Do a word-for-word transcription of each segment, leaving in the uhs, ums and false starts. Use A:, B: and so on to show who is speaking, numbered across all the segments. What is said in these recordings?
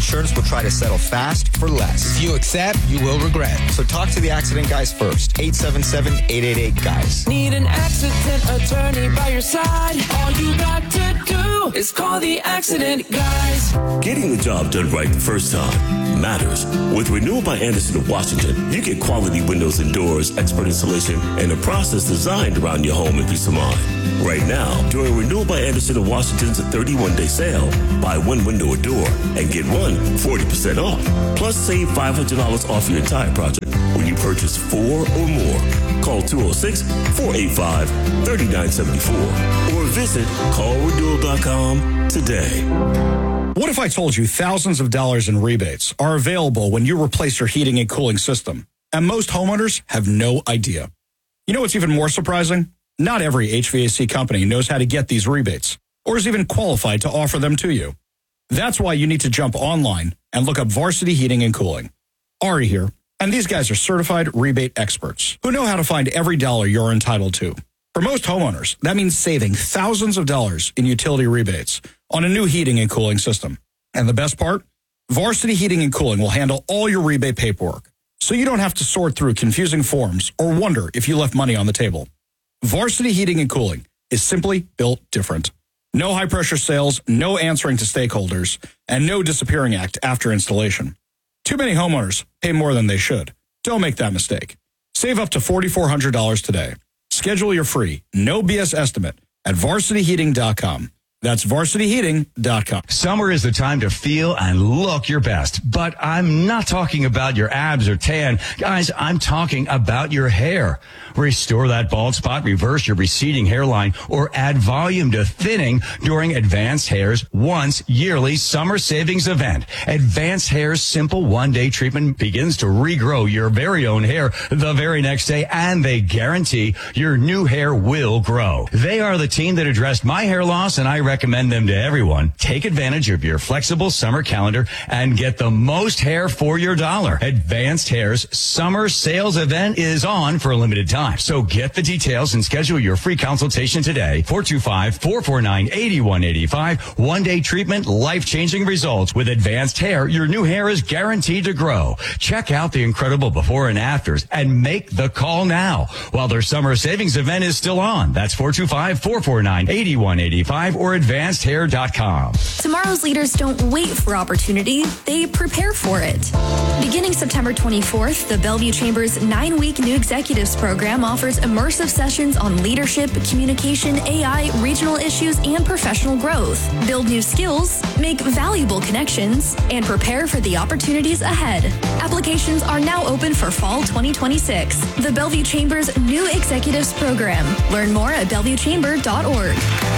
A: Insurance will try to settle fast for less.
B: If you accept, you will regret.
A: So talk to the accident guys first. eight seven seven, eight eight eight, guys.
C: Need an accident attorney by your side? All you got to do is call the accident guys.
D: Getting the job done right the first time matters. With Renewal by Anderson of Washington, you get quality windows and doors, expert installation, and a process designed around your home and peace of mind. Right now, during Renewal by Anderson of Washington's thirty-one day sale, buy one window or door and get one forty percent off. Plus, save five hundred dollars off your entire project when you purchase four or more. Call two oh six, four eight five, three nine seven four or visit call renewal dot com today.
E: What if I told you thousands of dollars in rebates are available when you replace your heating and cooling system, and most homeowners have no idea? You know what's even more surprising? Not every H V A C company knows how to get these rebates or is even qualified to offer them to you. That's why you need to jump online and look up Varsity Heating and Cooling. Ari here, and these guys are certified rebate experts who know how to find every dollar you're entitled to. For most homeowners, that means saving thousands of dollars in utility rebates on a new heating and cooling system. And the best part? Varsity Heating and Cooling will handle all your rebate paperwork, so you don't have to sort through confusing forms or wonder if you left money on the table. Varsity Heating and Cooling is simply built different. No high-pressure sales, no answering to stakeholders, and no disappearing act after installation. Too many homeowners pay more than they should. Don't make that mistake. Save up to four thousand four hundred dollars today. Schedule your free, no B S estimate at varsity heating dot com. That's varsity heating dot com.
F: Summer is the time to feel and look your best, but I'm not talking about your abs or tan. Guys, I'm talking about your hair. Restore that bald spot, reverse your receding hairline, or add volume to thinning during Advanced Hair's once yearly summer savings event. Advanced Hair's simple one-day treatment begins to regrow your very own hair the very next day, and they guarantee your new hair will grow. They are the team that addressed my hair loss, and I recommend them to everyone. Take advantage of your flexible summer calendar and get the most hair for your dollar. Advanced Hair's summer sales event is on for a limited time. So get the details and schedule your free consultation today. four two five, four four nine, eight one eight five. One-day treatment, life-changing results. With Advanced Hair, your new hair is guaranteed to grow. Check out the incredible before and afters and make the call now while their summer savings event is still on. That's four two five, four four nine, eight one eight five or advanced hair dot com.
G: Tomorrow's leaders don't wait for opportunity, they prepare for it. Beginning September twenty-fourth, the Bellevue Chamber's nine-week New Executives Program offers immersive sessions on leadership, communication, A I, regional issues, and professional growth. Build new skills, make valuable connections, and prepare for the opportunities ahead. Applications are now open for fall twenty twenty-six. The Bellevue Chamber's New Executives Program. Learn more at bellevue chamber dot org.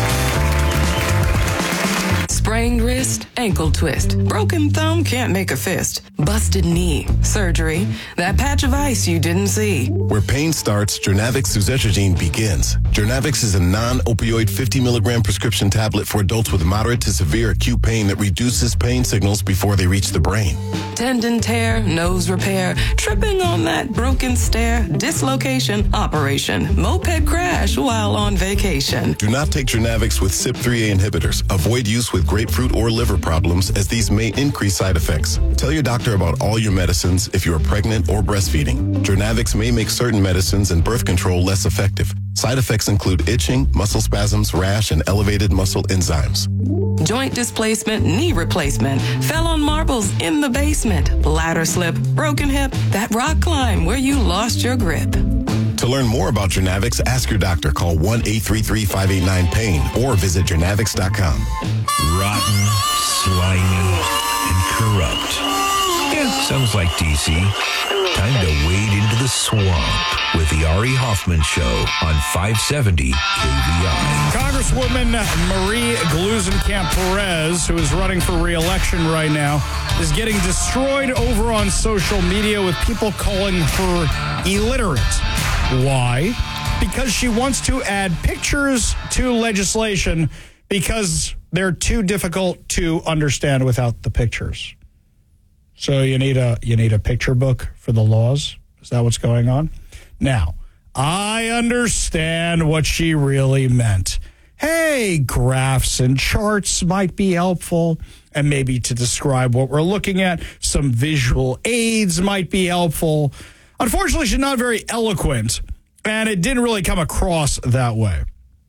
C: Sprained wrist, ankle twist, broken thumb, can't make a fist, busted knee, surgery, that patch of ice you didn't see.
H: Where pain starts, Jernavix suzetrigine begins. Jernavix is a non-opioid fifty milligram prescription tablet for adults with moderate to severe acute pain that reduces pain signals before they reach the brain.
C: Tendon tear, nose repair, tripping on that broken stair, dislocation, operation, moped crash while on vacation.
H: Do not take Jernavix with C Y P three A inhibitors. Avoid use with grapefruit or liver problems, as these may increase side effects. Tell your doctor about all your medicines if you are pregnant or breastfeeding. Jernavix may make certain medicines and birth control less effective. Side effects include itching, muscle spasms, rash, and elevated muscle enzymes.
C: Joint displacement, knee replacement, fell on marbles in the basement, ladder slip, broken hip, that rock climb where you lost your grip.
H: To learn more about Jernavix, ask your doctor. Call one eight three three, five eight nine, pain or visit jernavix dot com.
I: Rotten, slimy, and corrupt. Yeah, sounds like D C. Time to wade into the swamp with the Ari Hoffman Show on five seventy K V I.
E: Congresswoman Marie Gluesenkamp-Perez, who is running for re-election right now, is getting destroyed over on social media with people calling her illiterate. Why? Because she wants to add pictures to legislation because they're too difficult to understand without the pictures. So you need a you need a picture book for the laws? Is that what's going on? Now, I understand what she really meant. Hey, graphs and charts might be helpful, and maybe to describe what we're looking at. Some visual aids might be helpful. Unfortunately, she's not very eloquent, and it didn't really come across that way.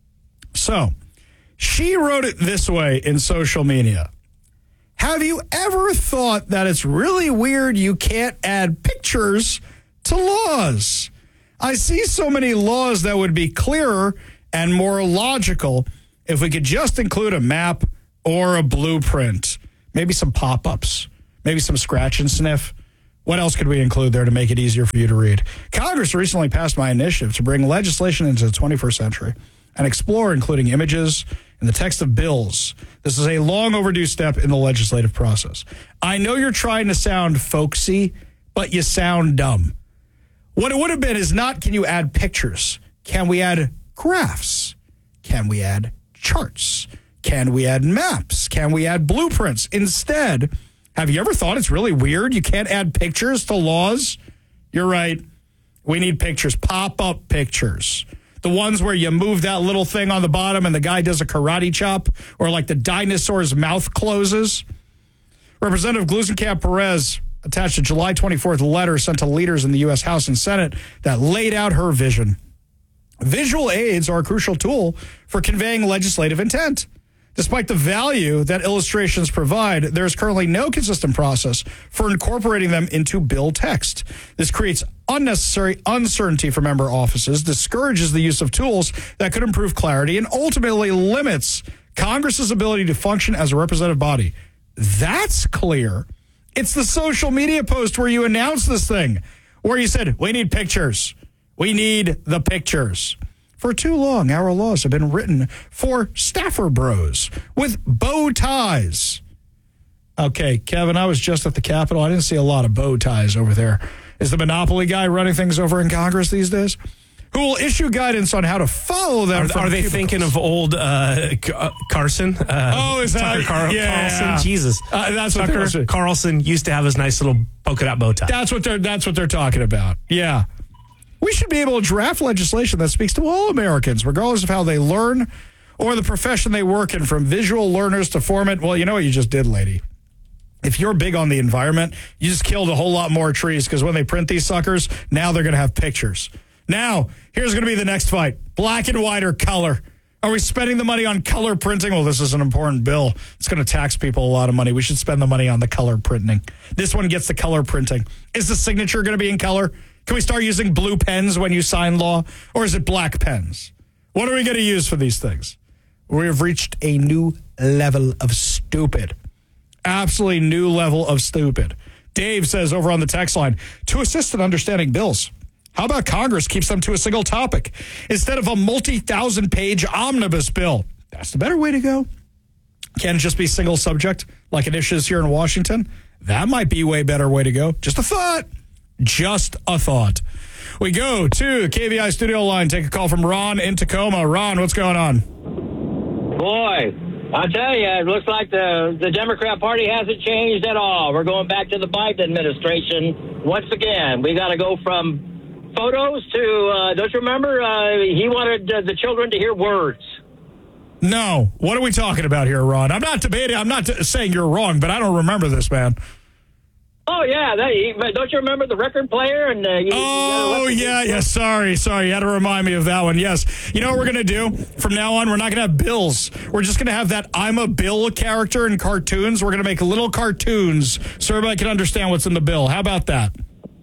E: So, she wrote it this way in social media. Have you ever thought that it's really weird you can't add pictures to laws? I see so many laws that would be clearer and more logical if we could just include a map or a blueprint. Maybe some pop-ups, maybe some scratch and sniff. What else could we include there to make it easier for you to read? Congress recently passed my initiative to bring legislation into the twenty-first century and explore including images in the text of bills. This is a long overdue step in the legislative process. I know you're trying to sound folksy, but you sound dumb. What it would have been is not, can you add pictures? Can we add graphs? Can we add charts? Can we add maps? Can we add blueprints? Instead, have you ever thought it's really weird you can't add pictures to laws? You're right. We need pictures, pop-up pictures. The ones where you move that little thing on the bottom and the guy does a karate chop, or like the dinosaur's mouth closes. Representative Glusenkamp Perez attached a July twenty-fourth letter sent to leaders in the U S House and Senate that laid out her vision. Visual aids are a crucial tool for conveying legislative intent. Despite the value that illustrations provide, there is currently no consistent process for incorporating them into bill text. This creates unnecessary uncertainty for member offices, discourages the use of tools that could improve clarity, and ultimately limits Congress's ability to function as a representative body. That's clear. It's the social media post where you announced this thing, where you said, we need pictures. We need the pictures. For too long, our laws have been written for staffer bros with bow ties. Okay, Kevin, I was just at the Capitol. I didn't see a lot of bow ties over there. Is the Monopoly guy running things over in Congress these days? Who will issue guidance on how to follow them?
B: Are, are they
E: cubicles. Thinking
B: of old uh, Carson? Uh,
E: oh, is that
B: Tucker Car-
E: yeah,
B: Carlson?
E: Yeah.
B: Jesus,
E: uh, that's
B: Tucker
E: what they're,
B: Carlson used to have his nice little polka dot bow tie.
E: That's what they're. That's what they're talking about. Yeah. We should be able to draft legislation that speaks to all Americans, regardless of how they learn or the profession they work in, from visual learners to format. Well, you know what you just did, lady? If you're big on the environment, you just killed a whole lot more trees, because when they print these suckers, now they're going to have pictures. Now, here's going to be the next fight. Black and white or color? Are we spending the money on color printing? Well, this is an important bill. It's going to tax people a lot of money. We should spend the money on the color printing. This one gets the color printing. Is the signature going to be in color? Can we start using blue pens when you sign law? Or is it black pens? What are we going to use for these things? We have reached a new level of stupid. Absolutely new level of stupid. Dave says over on the text line, to assist in understanding bills, how about Congress keeps them to a single topic instead of a multi-thousand page omnibus bill? That's the better way to go. Can't it just be single subject like it is here in Washington? That might be a way better way to go. Just a thought. Just a thought. We go to the K V I studio line. Take a call from Ron in Tacoma. Ron, what's going on?
J: Boy, I tell you, it looks like the, the Democrat Party hasn't changed at all. We're going back to the Biden administration once again. We got to go from photos to, uh, don't you remember, uh, he wanted uh, the children to hear words.
E: No. What are we talking about here, Ron? I'm not debating. I'm not t- saying you're wrong, but I don't remember this, man.
J: Oh, yeah. That, don't you remember the record player? And uh, you,
E: Oh,
J: you
E: yeah, yeah. Sorry, sorry. You had to remind me of that one. Yes. You know what we're going to do? From now on, we're not going to have bills. We're just going to have that I'm a Bill character in cartoons. We're going to make little cartoons so everybody can understand what's in the bill. How about that?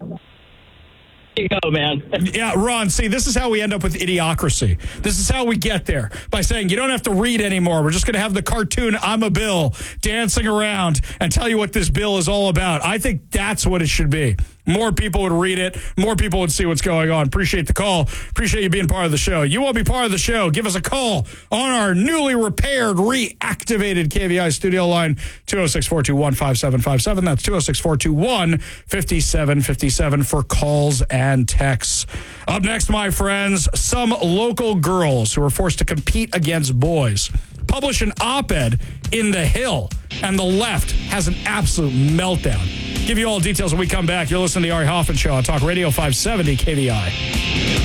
J: There you go, man.
E: Yeah, Ron, see, this is how we end up with idiocracy. This is how we get there, by saying you don't have to read anymore. We're just going to have the cartoon I'm a Bill dancing around and tell you what this bill is all about. I think that's what it should be. More people would read it. More people would see what's going on. Appreciate the call. Appreciate you being part of the show. You want to be part of the show? Give us a call on our newly repaired, reactivated K V I studio line, two oh six, four two one, five seven five seven. That's two oh six, four two one, five seven five seven for calls and texts. Up next, my friends, some local girls who are forced to compete against boys publish an op-ed in The Hill, and the left has an absolute meltdown. Give you all details when we come back. You're listening to the Ari Hoffman Show on Talk Radio five seventy K V I.